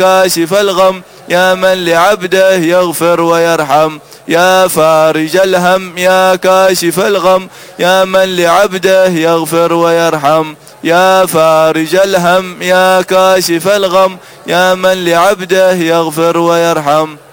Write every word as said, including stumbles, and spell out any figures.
كاشف الغم يا من لعبده يغفر ويرحم، يا فارج الهم يا كاشف الغم يا من لعبده يغفر ويرحم، يا فارج الهم يا كاشف الغم يا من لعبده يغفر ويرحم.